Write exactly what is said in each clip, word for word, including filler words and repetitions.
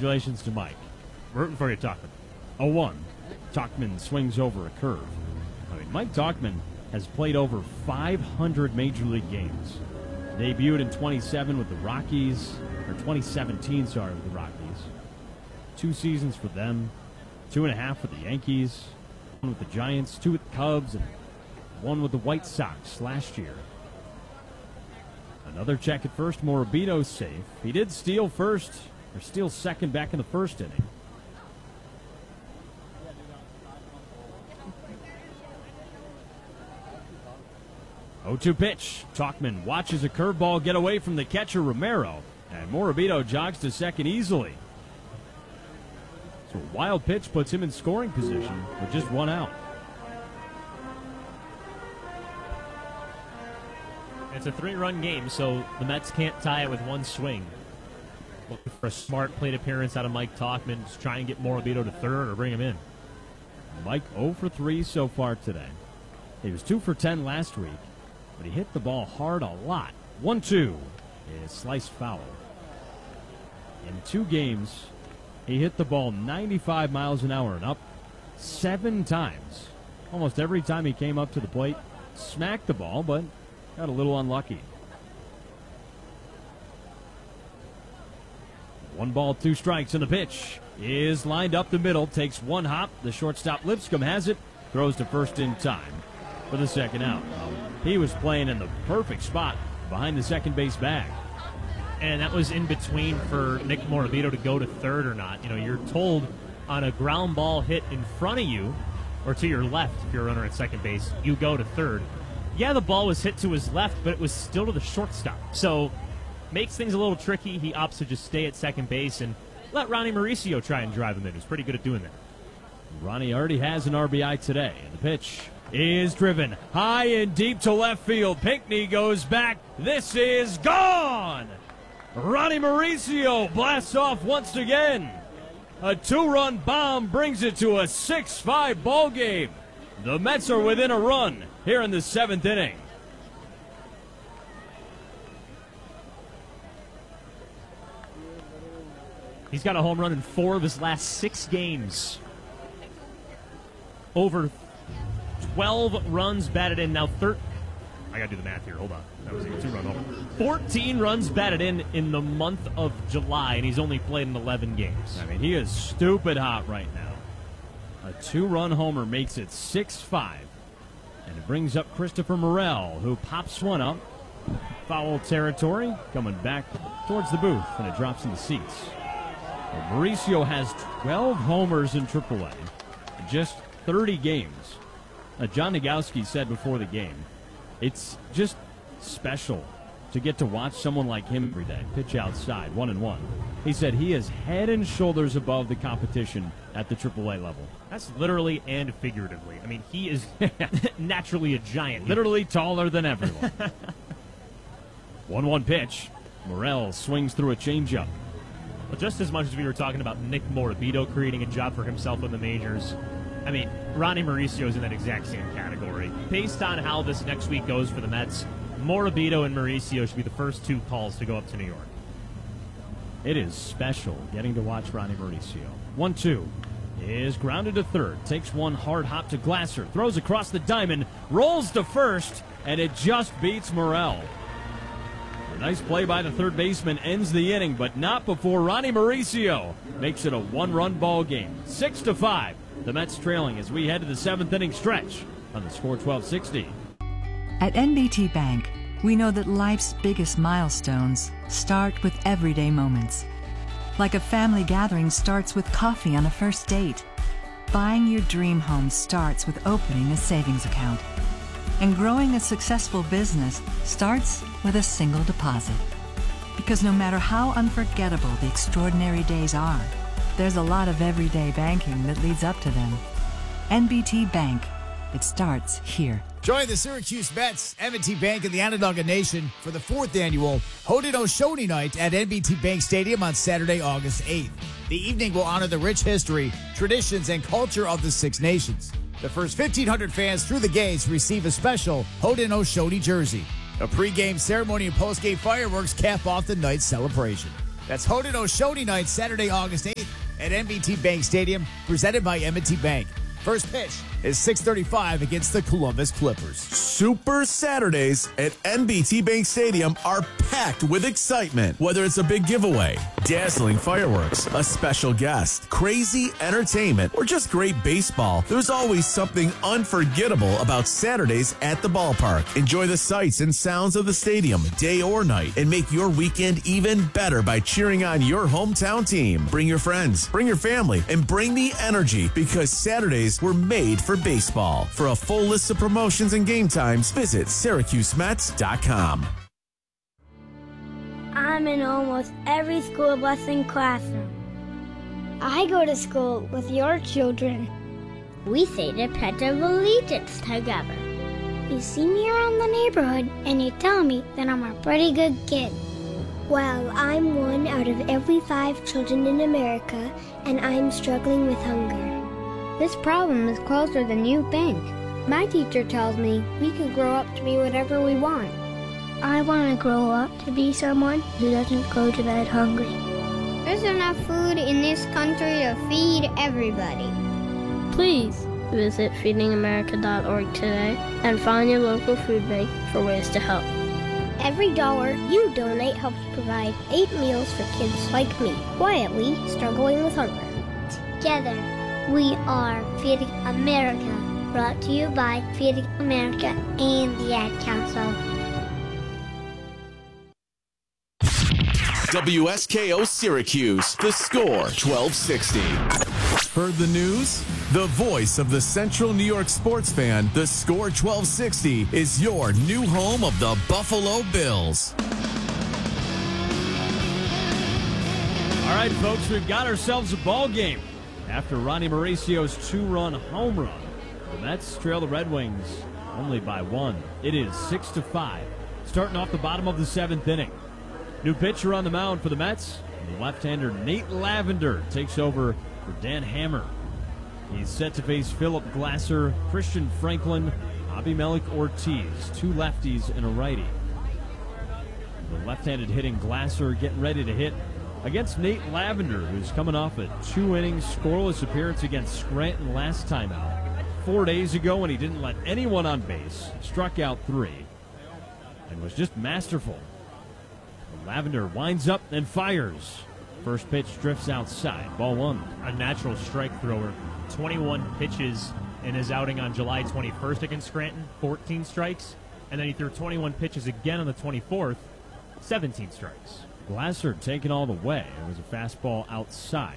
Congratulations to Mike. We're rooting for you, Talkman. oh one. Talkman swings over a curve. I mean, Mike Talkman has played over five hundred Major League games. Debuted in twenty-seven with the Rockies, or twenty seventeen, sorry, with the Rockies. Two seasons for them, two and a half with the Yankees, one with the Giants, two with the Cubs, and one with the White Sox last year. Another check at first, Morabito's safe. He did steal first, or steal second back in the first inning. oh two pitch. Talkman watches a curveball get away from the catcher, Romero, and Morabito jogs to second easily. So a wild pitch puts him in scoring position with just one out. It's a three-run game, so the Mets can't tie it with one swing. Looking for a smart plate appearance out of Mike Talkman. Just try and get Morabito to third or bring him in. Mike oh for three so far today. He was two for ten last week, but he hit the ball hard a lot. one two is sliced foul. In two games, he hit the ball ninety-five miles an hour and up seven times. Almost every time he came up to the plate, smacked the ball, but got a little unlucky. One ball, two strikes, and the pitch is lined up the middle, takes one hop. The shortstop Lipscomb has it, throws to first in time for the second out. He was playing in the perfect spot behind the second base bag. And that was in between for Nick Morabito to go to third or not. You know, you're told on a ground ball hit in front of you, or to your left if you're a runner at second base, you go to third. Yeah, the ball was hit to his left, but it was still to the shortstop. So, makes things a little tricky. He opts to just stay at second base and let Ronnie Mauricio try and drive him in. He's pretty good at doing that. Ronnie already has an R B I today. And the pitch is driven high and deep to left field. Pinckney goes back. This is gone! Ronnie Mauricio blasts off once again. A two-run bomb brings it to a six five ball game. The Mets are within a run here in the seventh inning. He's got a home run in four of his last six games. Over twelve runs batted in. Now, thir- I got to do the math here. Hold on. That was a two-run homer. fourteen runs batted in in the month of July, and he's only played in eleven games. I mean, he is stupid hot right now. A two-run homer makes it six five. And it brings up Christopher Morel, who pops one up. Foul territory, coming back towards the booth, and it drops in the seats. Well, Mauricio has twelve homers in triple A in just thirty games. Now, John Nagowski said before the game, it's just special to get to watch someone like him every day pitch outside, one and one. He said he is head and shoulders above the competition at the triple A level. That's literally and figuratively. I mean, he is naturally a giant. Literally taller than everyone. one one pitch. Morel swings through a changeup. Well, just as much as we were talking about Nick Morabito creating a job for himself in the majors, I mean, Ronnie Mauricio is in that exact same category. Based on how this next week goes for the Mets, Morabito and Mauricio should be the first two calls to go up to New York. It is special getting to watch Ronnie Mauricio. one two is grounded to third. Takes one hard hop to Glasser. Throws across the diamond. Rolls to first. And it just beats Morel. A nice play by the third baseman ends the inning, but not before Ronnie Mauricio makes it a one-run ball game. Six to five. The Mets trailing as we head to the seventh inning stretch on the score twelve sixty. At N B T Bank, we know that life's biggest milestones start with everyday moments. Like a family gathering starts with coffee on a first date. Buying your dream home starts with opening a savings account. And growing a successful business starts with a single deposit. Because no matter how unforgettable the extraordinary days are, there's a lot of everyday banking that leads up to them. N B T Bank. It starts here. Join the Syracuse Mets, M and T Bank, and the Onondaga Nation for the fourth annual Haudenosaunee Night at N B T Bank Stadium on Saturday, August eighth. The evening will honor the rich history, traditions, and culture of the Six Nations. The first fifteen hundred fans through the gates receive a special Haudenosaunee jersey. A pregame ceremony and postgame fireworks cap off the night's celebration. That's Hoden Oshodi night, Saturday, August eighth at M B T Bank Stadium, presented by M and T Bank. First pitch is six thirty-five against the Columbus Clippers. Super Saturdays at N B T Bank Stadium are packed with excitement. Whether it's a big giveaway, dazzling fireworks, a special guest, crazy entertainment, or just great baseball, there's always something unforgettable about Saturdays at the ballpark. Enjoy the sights and sounds of the stadium, day or night, and make your weekend even better by cheering on your hometown team. Bring your friends, bring your family, and bring the energy, because Saturdays were made for baseball. For a full list of promotions and game times, visit Syracuse Mets dot com. I'm in almost every school bus and classroom. I go to school with your children. We say the Pledge of Allegiance together. You see me around the neighborhood and you tell me that I'm a pretty good kid. Well, I'm one out of every five children in America, and I'm struggling with hunger. This problem is closer than you think. My teacher tells me we can grow up to be whatever we want. I want to grow up to be someone who doesn't go to bed hungry. There's enough food in this country to feed everybody. Please visit feeding america dot org today and find your local food bank for ways to help. Every dollar you donate helps provide eight meals for kids like me, quietly struggling with hunger. Together, we are Feeding America, brought to you by Feeding America and the Ad Council. W S K O Syracuse, the score twelve sixty. Heard the news? The voice of the Central New York sports fan, the score twelve sixty is your new home of the Buffalo Bills. All right, folks, we've got ourselves a ball game. After Ronnie Mauricio's two-run home run, the Mets trail the Red Wings only by one. It is six to five, starting off the bottom of the seventh inning. New pitcher on the mound for the Mets. The left-hander Nate Lavender takes over for Dan Hammer. He's set to face Philip Glasser, Christian Franklin, Abimelec Ortiz, two lefties and a righty. The left-handed hitting Glasser getting ready to hit against Nate Lavender, who's coming off a two-inning scoreless appearance against Scranton last time out. Four days ago when he didn't let anyone on base, struck out three, and was just masterful. Lavender winds up and fires. First pitch drifts outside. Ball one. A natural strike thrower. twenty-one pitches in his outing on July twenty-first against Scranton. fourteen strikes. And then he threw twenty-one pitches again on the twenty-fourth. seventeen strikes. Glasser taken all the way. It was a fastball outside.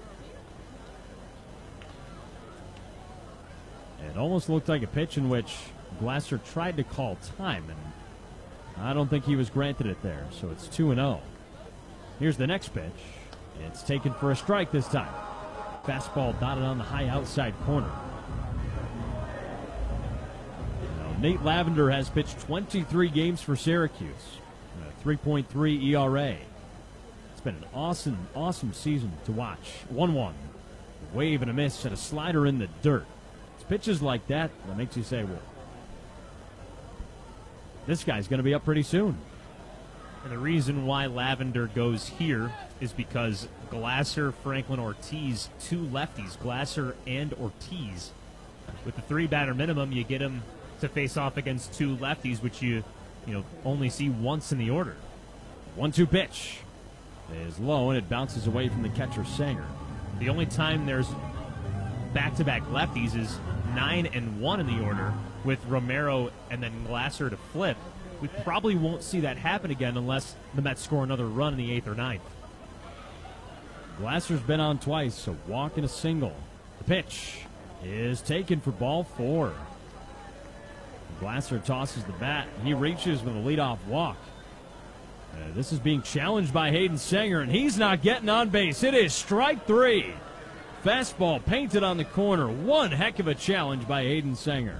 It almost looked like a pitch in which Glasser tried to call time, and I don't think he was granted it there, so it's two and oh. Here's the next pitch. It's taken for a strike this time. Fastball dotted on the high outside corner. Now, Nate Lavender has pitched twenty-three games for Syracuse. three point three E R A. It's been an awesome, awesome season to watch. one one. A wave and a miss and a slider in the dirt. It's pitches like that that makes you say, well, this guy's going to be up pretty soon. And the reason why Lavender goes here is because Glasser, Franklin, Ortiz, two lefties, Glasser and Ortiz. With the three-batter minimum, you get him to face off against two lefties, which you, you know, only see once in the order. one two pitch is low, and it bounces away from the catcher, Sanger. The only time there's back-to-back lefties is nine and one in the order, with Romero and then Glasser to flip. We probably won't see that happen again unless the Mets score another run in the eighth or ninth. Glasser's been on twice, a walk and a single. The pitch is taken for ball four. Glasser tosses the bat. He reaches with a leadoff walk. Uh, this is being challenged by Hayden Sanger, and he's not getting on base. It is strike three. Fastball painted on the corner. One heck of a challenge by Hayden Sanger.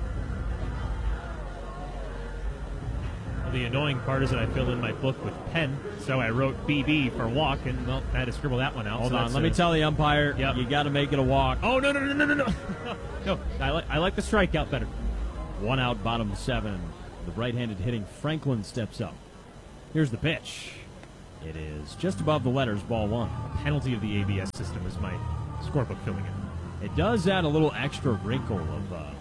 The annoying part is that I filled in my book with pen, so I wrote B B for walk, and well, I had to scribble that one out. Hold so on, let a, me tell the umpire, yep. You got to make it a walk. Oh, no, no, no, no, no, no. No, I, li- I like the strikeout better. One out, bottom seven. The right-handed hitting Franklin steps up. Here's the pitch. It is just above the letters, ball one. Penalty of the A B S system is my scorebook filling in. It does add a little extra wrinkle of, uh,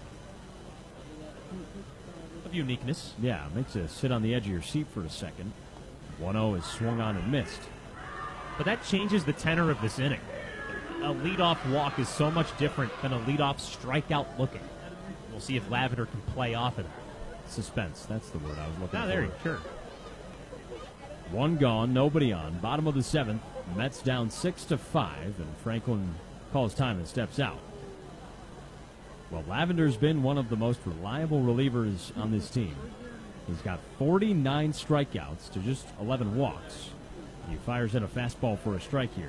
Of uniqueness. yeah, makes it sit on the edge of your seat for a second. one oh is swung on and missed. But that changes the tenor of this inning. A leadoff walk is so much different than a leadoff strikeout looking. We'll see if Lavender can play off of that. Suspense, that's the word I was looking Ah, for. there you sure. One gone, nobody on. Bottom of the seventh, Mets down six to five, and Franklin calls time and steps out. Well, Lavender's been one of the most reliable relievers on this team. He's got forty-nine strikeouts to just eleven walks. He fires in a fastball for a strike here.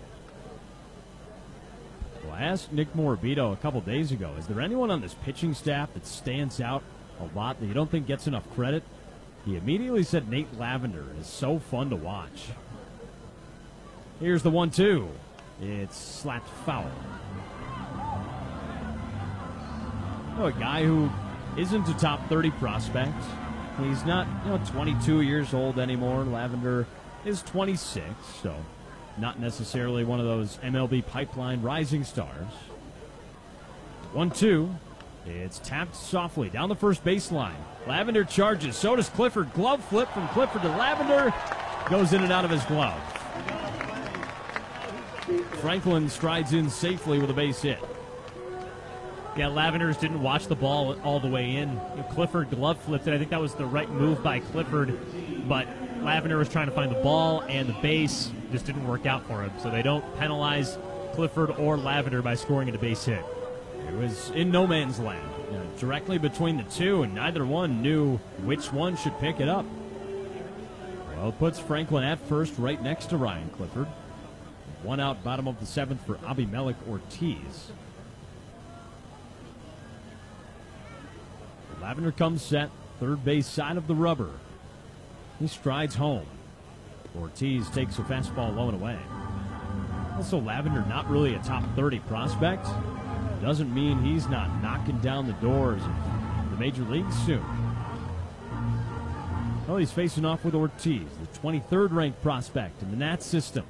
Well, I asked Nick Morabito a couple days ago, is there anyone on this pitching staff that stands out a lot that you don't think gets enough credit? He immediately said Nate Lavender is so fun to watch. Here's the one two. It's slapped foul. You know, a guy who isn't a top thirty prospect. He's not, you know, twenty-two years old anymore. Lavender is twenty-six, so not necessarily one of those M L B pipeline rising stars. one two. It's tapped softly down the first baseline. Lavender charges. So does Clifford. Glove flip from Clifford to Lavender. Goes in and out of his glove. Franklin strides in safely with a base hit. Yeah, Lavenders didn't watch the ball all the way in. Clifford glove flipped it. I think that was the right move by Clifford, but Lavender was trying to find the ball and the base. Just didn't work out for him. So they don't penalize Clifford or Lavender by scoring a base hit. It was in no man's land, you know, directly between the two, and neither one knew which one should pick it up. Well, it puts Franklin at first right next to Ryan Clifford. One out, bottom of the seventh for Abimelec Ortiz. Lavender comes set, third base side of the rubber. He strides home. Ortiz takes a fastball low and away. Also, Lavender not really a top thirty prospect. Doesn't mean he's not knocking down the doors of the major leagues soon. Well, he's facing off with Ortiz, the twenty-third ranked prospect in the Nats system.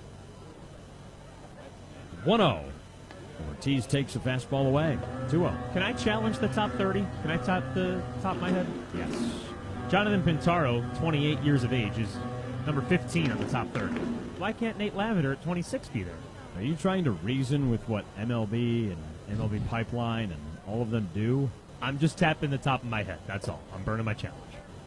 one oh. Ortiz takes a fastball away. two oh. Can I challenge the top thirty? Can I top the top of my head? Yes. Jonathan Pintaro, twenty-eight years of age, is number fifteen on the top thirty. Why can't Nate Lavender at twenty-six be there? Are you trying to reason with what M L B and M L B Pipeline and all of them do? I'm just tapping the top of my head. That's all. I'm burning my challenge.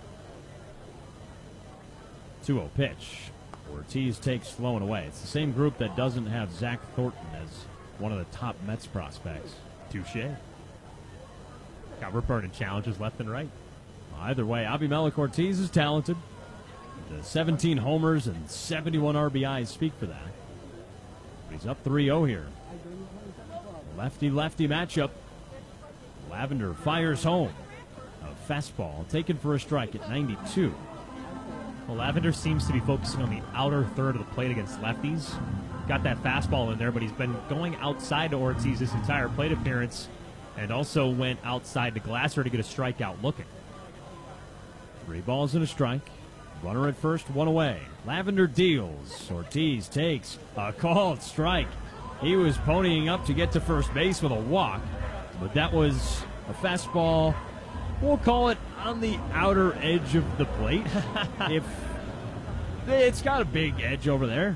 two oh pitch. Ortiz takes slow and away. It's the same group that doesn't have Zach Thornton as one of the top Mets prospects. Touche. God, we're burning challenges left and right. Either way, Abimelec Ortiz is talented. The seventeen homers and seventy-one R B Is speak for that. He's up three oh here. Lefty-lefty matchup. Lavender fires home. A fastball taken for a strike at ninety-two. Well, Lavender seems to be focusing on the outer third of the plate against lefties. Got that fastball in there, but he's been going outside to Ortiz this entire plate appearance, and also went outside to Glasser to get a strikeout looking. Three balls and a strike. Runner at first, one away. Lavender deals. Ortiz takes a called strike. He was ponying up to get to first base with a walk, but that was a fastball. We'll call it on the outer edge of the plate. If it's got a big edge over there.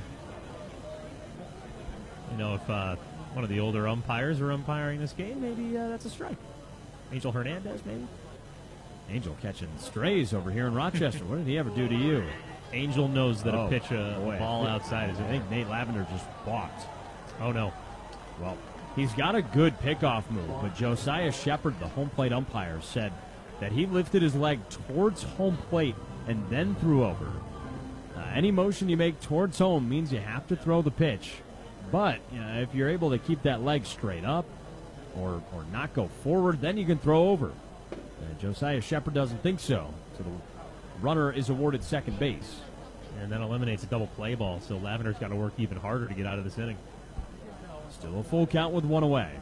You know, if uh, one of the older umpires are umpiring this game, maybe uh, that's a strike. Angel Hernandez, maybe? Angel catching strays over here in Rochester. What did he ever do to you? Angel knows that Oh, a pitch a boy. ball outside is I a think Nate Lavender just balked. Oh, no. Well, he's got a good pickoff move, but Josiah Shepard, the home plate umpire, said that he lifted his leg towards home plate and then threw over. Uh, any motion you make towards home means you have to throw the pitch. But you know, if you're able to keep that leg straight up or, or not go forward, then you can throw over. Uh, Josiah Shepard doesn't think so. So the runner is awarded second base. And that eliminates a double play ball, so Lavender's got to work even harder to get out of this inning. Still a full count with one away.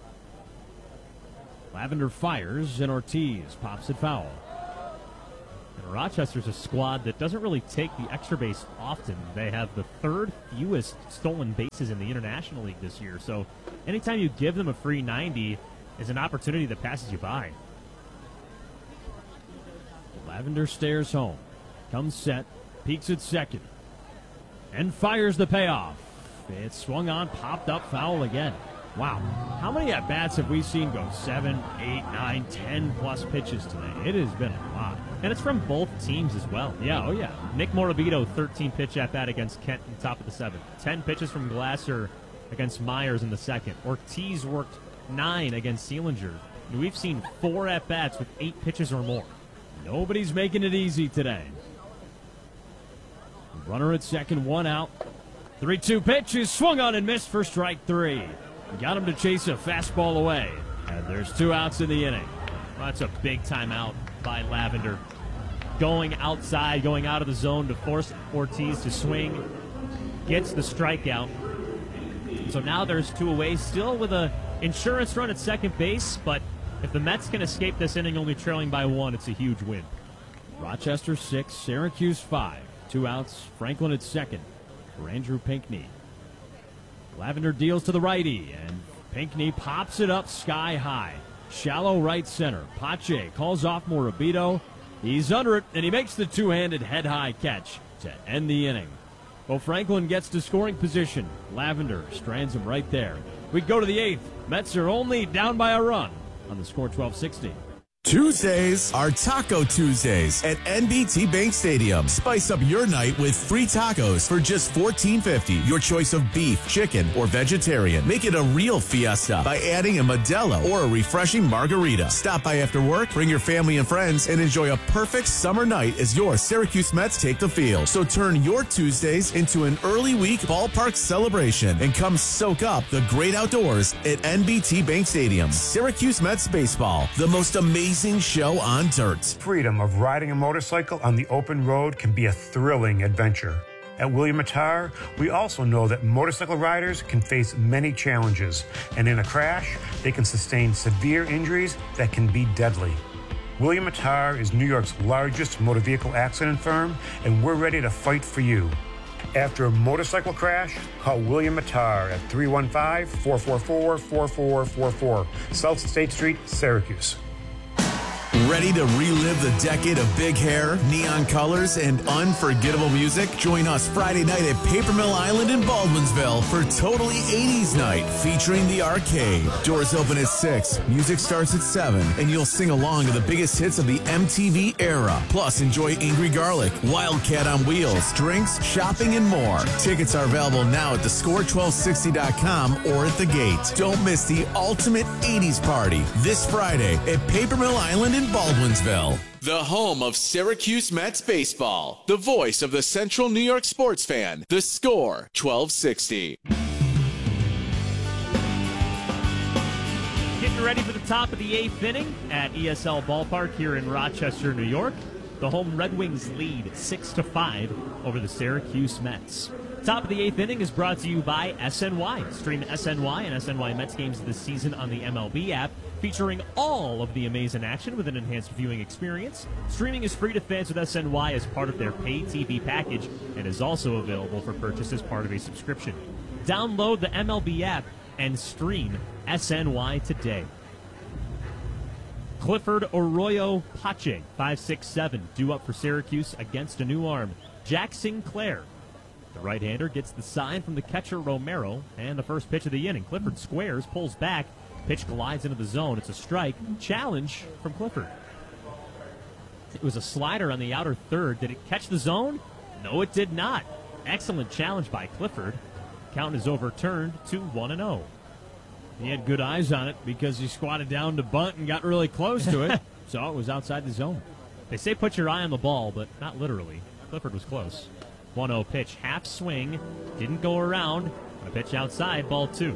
Lavender fires, and Ortiz pops it foul. And Rochester's a squad that doesn't really take the extra base often. They have the third fewest stolen bases in the International League this year. So anytime you give them a free ninety is an opportunity that passes you by. Lavender stares home, comes set, peeks at second, and fires the payoff. It's swung on, popped up, foul again. Wow. How many at-bats have we seen go seven, eight, nine, ten plus pitches today? It has been a lot. And it's from both teams as well. Yeah, oh yeah. Nick Morabito, thirteen pitch at-bat against Kent in the top of the seventh. ten pitches from Glasser against Myers in the second. Ortiz worked nine against Seelinger. And we've seen four at-bats with eight pitches or more. Nobody's making it easy today. Runner at second, one out. three two pitch is swung on and missed for strike three. Got him to chase a fastball away. And there's two outs in the inning. Well, that's a big timeout by Lavender. Going outside, going out of the zone to force Ortiz to swing. Gets the strikeout. So now there's two away, still with a insurance run at second base, but if the Mets can escape this inning only trailing by one, it's a huge win. Rochester six, Syracuse five. Two outs, Franklin at second for Andrew Pinckney. Lavender deals to the righty, and Pinckney pops it up sky high. Shallow right center. Pache calls off Morabito. He's under it, and he makes the two-handed head-high catch to end the inning. Well, Franklin gets to scoring position. Lavender strands him right there. We go to the eighth. Mets are only down by a run on the score twelve sixty. Tuesdays are Taco Tuesdays at N B T Bank Stadium. Spice up your night with free tacos for just fourteen fifty. Your choice of beef, chicken, or vegetarian. Make it a real fiesta by adding a Modelo or a refreshing margarita. Stop by after work, bring your family and friends, and enjoy a perfect summer night as your Syracuse Mets take the field. So turn your Tuesdays into an early week ballpark celebration and come soak up the great outdoors at N B T Bank Stadium. Syracuse Mets baseball, the most amazing show on dirt. Freedom of riding a motorcycle on the open road can be a thrilling adventure. At William Attar, we also know that motorcycle riders can face many challenges, and in a crash, they can sustain severe injuries that can be deadly. William Attar is New York's largest motor vehicle accident firm, and we're ready to fight for you. After a motorcycle crash, call William Attar at three one five, four four four, four four four four, South State Street, Syracuse. Ready to relive the decade of big hair, neon colors, and unforgettable music? Join us Friday night at Paper Mill Island in Baldwinsville for Totally eighties Night featuring the Arcade. Doors open at six, music starts at seven, and you'll sing along to the biggest hits of the M T V era. Plus, enjoy Angry Garlic, Wildcat on Wheels, drinks, shopping, and more. Tickets are available now at the score twelve sixty dot com or at the gate. Don't miss the ultimate eighties party this Friday at Paper Mill Island in Baldwinsville. The home of Syracuse Mets baseball. The voice of the Central New York sports fan. The Score twelve sixty. Getting ready for the top of the eighth inning at E S L Ballpark here in Rochester, New York. The home Red Wings lead six to five over the Syracuse Mets. Top of the eighth inning is brought to you by S N Y. Stream S N Y and S N Y Mets games this season on the M L B app, featuring all of the amazing action with an enhanced viewing experience. Streaming is free to fans with S N Y as part of their pay T V package and is also available for purchase as part of a subscription. Download the M L B app and stream S N Y today. Clifford Arroyo Pache, five six seven, due up for Syracuse against a new arm. Jack Sinclair, the right-hander, gets the sign from the catcher Romero, and the first pitch of the inning. Clifford squares, pulls back, pitch glides into the zone. It's a strike. Challenge from Clifford. It was a slider on the outer third. Did it catch the zone? No, it did not. Excellent challenge by Clifford. Count is overturned to one and oh. He had good eyes on it because he squatted down to bunt and got really close to it, so it was outside the zone. They say put your eye on the ball, but not literally. Clifford was close. one oh pitch, half swing, didn't go around. A pitch outside, ball two.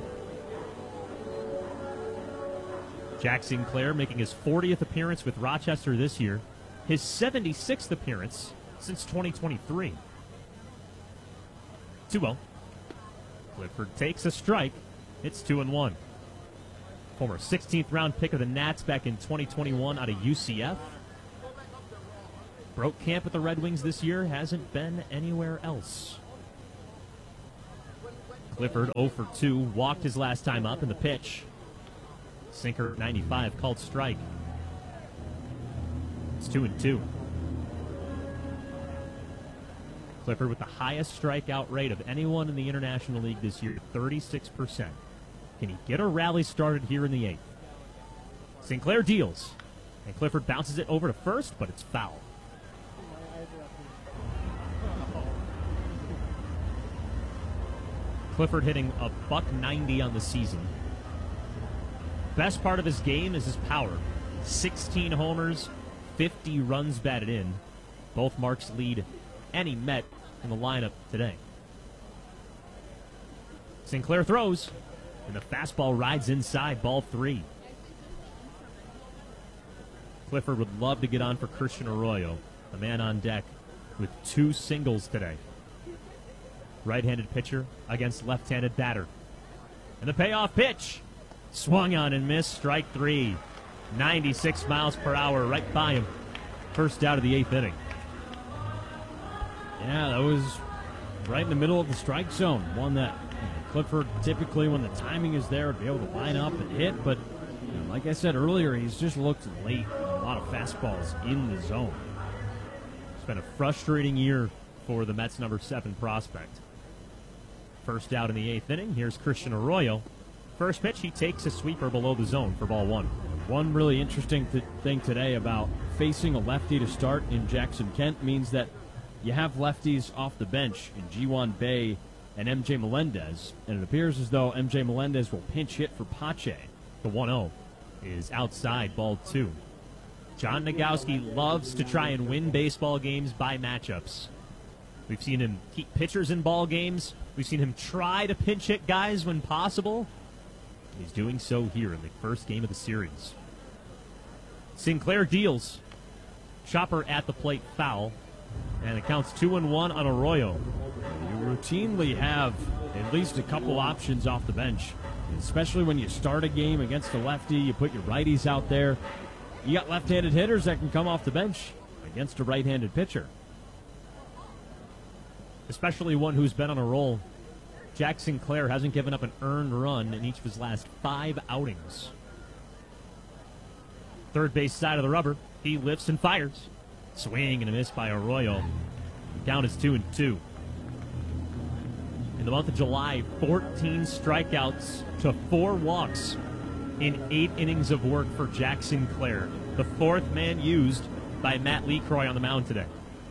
Jack Sinclair making his fortieth appearance with Rochester this year, his seventy-sixth appearance since twenty twenty-three. two oh. Clifford takes a strike. It's two and one. Former sixteenth round pick of the Nats back in twenty twenty-one out of U C F. Broke camp with the Red Wings this year, hasn't been anywhere else. Clifford oh for two, walked his last time up in the pitch. Sinker ninety-five, called strike. It's two and two. Clifford with the highest strikeout rate of anyone in the International League this year, thirty-six percent. Can he get a rally started here in the eighth? Sinclair deals, and Clifford bounces it over to first, but it's foul. Clifford hitting a buck ninety on the season. Best part of his game is his power. sixteen homers, fifty runs batted in. Both marks lead any Met in the lineup today. Sinclair throws, and the fastball rides inside, ball three. Clifford would love to get on for Christian Arroyo, the man on deck with two singles today. Right-handed pitcher against left-handed batter. And the payoff pitch. Swung on and missed, strike three. ninety-six miles per hour right by him. First out of the eighth inning. Yeah, that was right in the middle of the strike zone. One that you know, Clifford typically, when the timing is there, would be able to line up and hit. But you know, like I said earlier, he's just looked late on a lot of fastballs in the zone. It's been a frustrating year for the Mets' number seven prospect. First out in the eighth inning, here's Christian Arroyo. First pitch, he takes a sweeper below the zone for ball one. One really interesting th- thing today about facing a lefty to start in Jackson Kent means that you have lefties off the bench in G one Bay and M J Melendez, and it appears as though M J Melendez will pinch hit for Pache. The one oh is outside, ball two. John Nagowski loves to try and win baseball games by matchups. We've seen him keep pitchers in ball games. We've seen him try to pinch hit guys when possible. He's doing so here in the first game of the series. Sinclair deals. Chopper at the plate, foul. And it counts two and one on Arroyo. You routinely have at least a couple options off the bench, especially when you start a game against a lefty. You put your righties out there. You got left-handed hitters that can come off the bench against a right-handed pitcher. Especially one who's been on a roll. Jack Sinclair hasn't given up an earned run in each of his last five outings. Third base side of the rubber. He lifts and fires. Swing and a miss by Arroyo. The count is two and two. In the month of July, fourteen strikeouts to four walks in eight innings of work for Jack Sinclair. The fourth man used by Matt Lecroy on the mound today.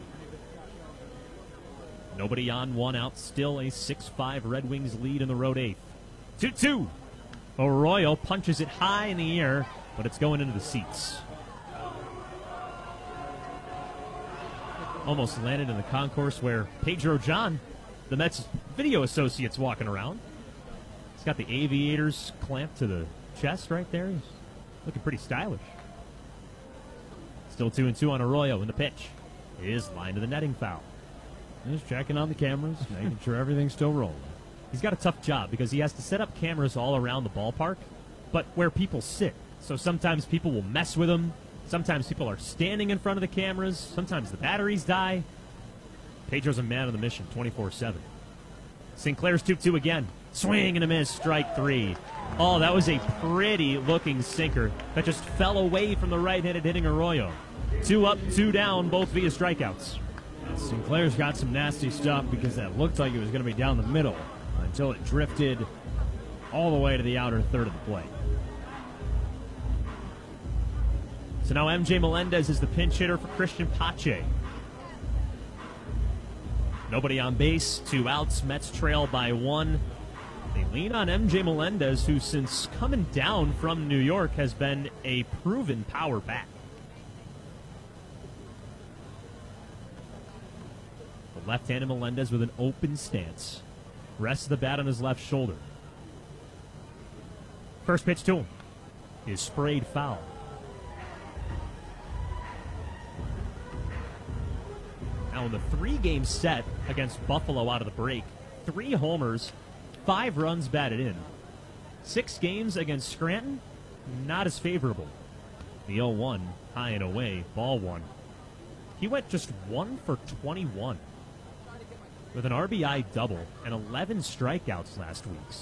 Nobody on, one out. Still a six five Red Wings lead in the road eighth. two two. Arroyo punches it high in the air, but it's going into the seats. Almost landed in the concourse where Pedro John, the Mets video associate's walking around. He's got the aviators clamped to the chest right there. He's looking pretty stylish. Still two and two on Arroyo, and the pitch is line to the netting, foul. Just checking on the cameras, making sure everything's still rolling. He's got a tough job because he has to set up cameras all around the ballpark, but where people sit. So sometimes people will mess with him. Sometimes people are standing in front of the cameras. Sometimes the batteries die. Pedro's a man on the mission, twenty-four seven. Sinclair's two two again. Swing and a miss, strike three. Oh, that was a pretty-looking sinker that just fell away from the right-handed hitting Arroyo. Two up, two down, both via strikeouts. Sinclair's got some nasty stuff because that looked like it was going to be down the middle until it drifted all the way to the outer third of the plate. So now M J Melendez is the pinch hitter for Christian Pache. Nobody on base, two outs. Mets trail by one. They lean on M J Melendez, who since coming down from New York has been a proven power bat. The left-handed Melendez with an open stance. Rests the bat on his left shoulder. First pitch to him is sprayed foul. Now in the three-game set against Buffalo out of the break, three homers, five runs batted in. Six games against Scranton, not as favorable. The oh one, high and away, ball one. He went just one for twenty-one with an R B I double and eleven strikeouts last week.